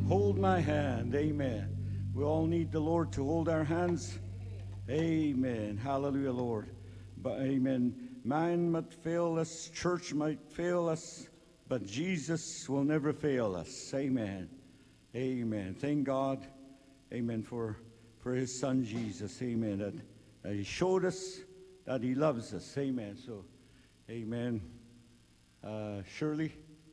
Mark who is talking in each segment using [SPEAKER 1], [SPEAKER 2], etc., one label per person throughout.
[SPEAKER 1] hold my hand. Amen. We all need the Lord to hold our hands. Amen. Hallelujah, Lord. But amen. Man might fail us, church might fail us, but Jesus will never fail us. Amen. Amen. Thank God. Amen. For his son Jesus. Amen. That he showed us that he loves us. Amen. So, amen. Shirley.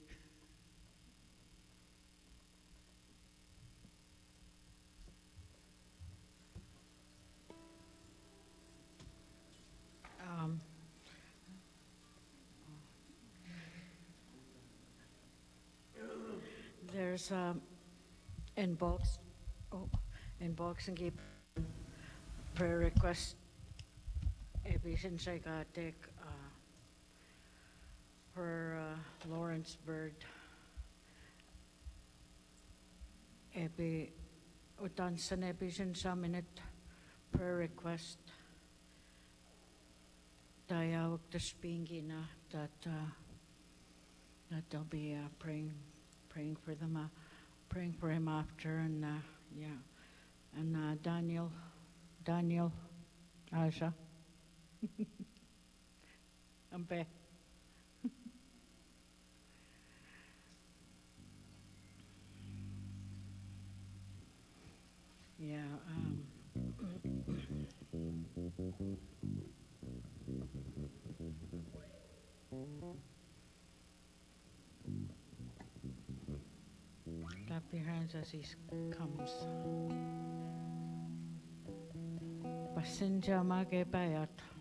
[SPEAKER 2] There's inbox and keep prayer request ebisin psychotic for Lawrence Bird ebi utansan ebisin sa minute prayer request tayawag to spingi na that they'll be praying for them praying for him after and yeah and Daniel Asha Ampe yeah clap your hands as he comes. Pasensya magepayat.